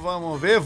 Vamos ver,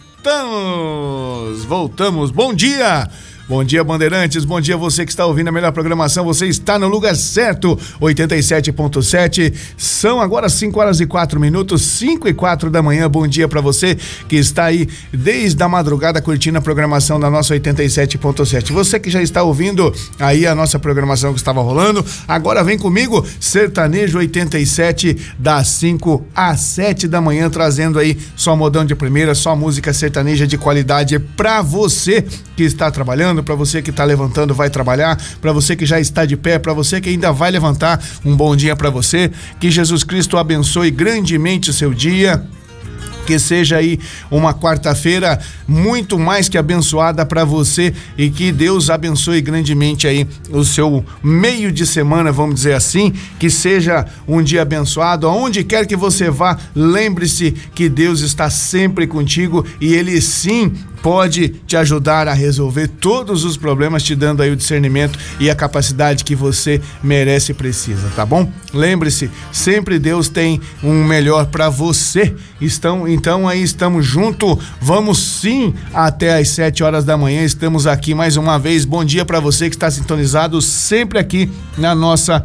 voltamos, bom dia! Bom dia, Bandeirantes, bom dia você que está ouvindo a melhor programação, você está no lugar certo, 87.7, são agora 5h04, 5h04 da manhã, bom dia para você que está aí desde a madrugada curtindo a programação da nossa 87.7, você que já está ouvindo aí a nossa programação que estava rolando, agora vem comigo, Sertanejo 87, das 5 às 7 da manhã, trazendo aí só modão de primeira, só música sertaneja de qualidade para você que está trabalhando, para você que está levantando, vai trabalhar, para você que já está de pé, para você que ainda vai levantar, um bom dia para você, que Jesus Cristo abençoe grandemente o seu dia, que seja aí uma quarta-feira muito mais que abençoada para você e que Deus abençoe grandemente aí o seu meio de semana, vamos dizer assim, que seja um dia abençoado, aonde quer que você vá, lembre-se que Deus está sempre contigo e Ele sim pode te ajudar a resolver todos os problemas, te dando aí o discernimento e a capacidade que você merece e precisa, tá bom? Lembre-se, sempre Deus tem um melhor para você. Então aí estamos juntos, vamos sim até às 7 horas da manhã, estamos aqui mais uma vez. Bom dia para você que está sintonizado sempre aqui na nossa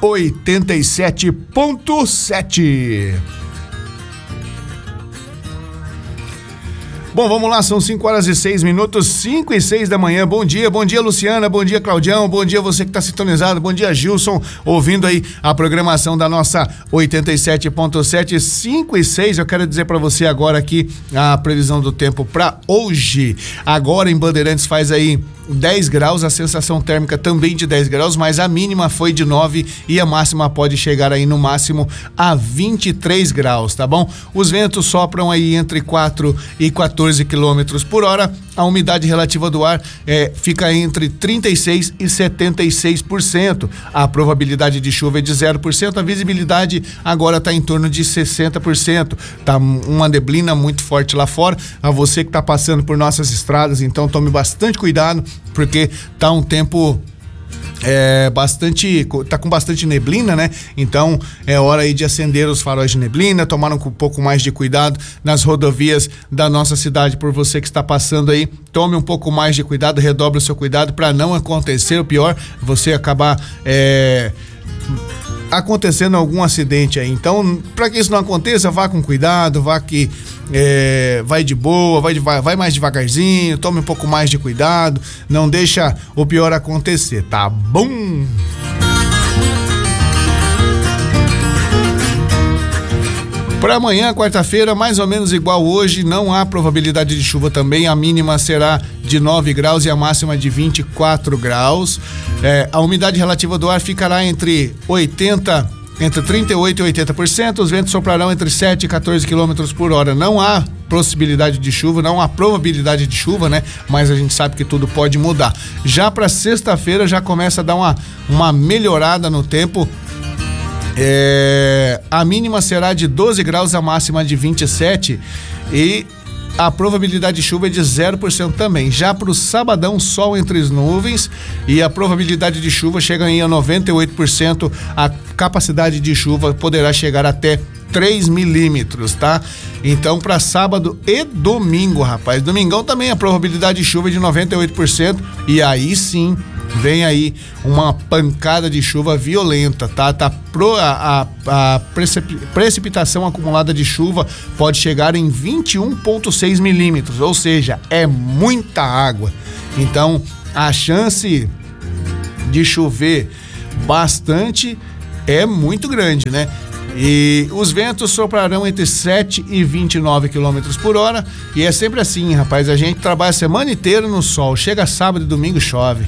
87.7. Bom, vamos lá, são 5h06, 5h06 da manhã, bom dia Luciana, bom dia Claudião, bom dia você que está sintonizado, bom dia Gilson, ouvindo aí a programação da nossa 87.7, 5h06, eu quero dizer para você agora aqui a previsão do tempo para hoje, agora em Bandeirantes faz aí 10 graus, a sensação térmica também de 10 graus, mas a mínima foi de 9 e a máxima pode chegar aí no máximo a 23 graus, tá bom? Os ventos sopram aí entre 4 e 14 quilômetros por hora, a umidade relativa do ar fica entre 36 e 76%, a probabilidade de chuva é de 0%, a visibilidade agora está em torno de 60%, tá uma neblina muito forte lá fora, a você que está passando por nossas estradas, então tome bastante cuidado, porque tá um tempo tá com bastante neblina, né? Então é hora aí de acender os faróis de neblina, tomar um pouco mais de cuidado nas rodovias da nossa cidade. Por você que está passando aí, tome um pouco mais de cuidado, redobre o seu cuidado para não acontecer o pior, você acabar acontecendo algum acidente aí. Então, para que isso não aconteça, vá com cuidado, vá que vai de boa, vai mais devagarzinho, tome um pouco mais de cuidado, não deixa o pior acontecer, tá bom? Para amanhã, quarta-feira, mais ou menos igual hoje, não há probabilidade de chuva também, a mínima será de 9 graus e a máxima de 24 graus. A umidade relativa do ar ficará entre 38 e 80%, os ventos soprarão entre 7 e 14 quilômetros por hora. Não há possibilidade de chuva, não há probabilidade de chuva, né? Mas a gente sabe que tudo pode mudar. Já para sexta-feira já começa a dar uma melhorada no tempo. A mínima será de 12 graus, a máxima de 27 e a probabilidade de chuva é de 0% também. Já para o sabadão, sol entre as nuvens e a probabilidade de chuva chega aí a 98%. A capacidade de chuva poderá chegar até 3 milímetros, tá? Então, para sábado e domingo, rapaz, domingão também a probabilidade de chuva é de 98% e aí vem aí uma pancada de chuva violenta, tá? A precipitação acumulada de chuva pode chegar em 21,6 milímetros, ou seja, é muita água. Então, a chance de chover bastante é muito grande, né? E os ventos soprarão entre 7 e 29 quilômetros por hora. E é sempre assim, rapaz. A gente trabalha a semana inteira no sol. Chega sábado e domingo chove.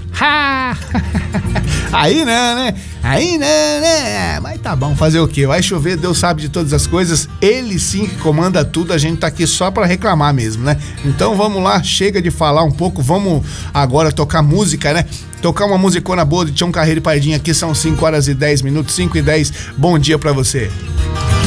Aí não, né? Mas tá bom, fazer o quê? Vai chover, Deus sabe de todas as coisas. Ele sim que comanda tudo. A gente tá aqui só pra reclamar mesmo, né? Então vamos lá, chega de falar um pouco. Vamos agora tocar música, né? Tocar uma musicona boa de Tião Carreiro e Pardinho aqui, são 5h10, 5h10, bom dia pra você.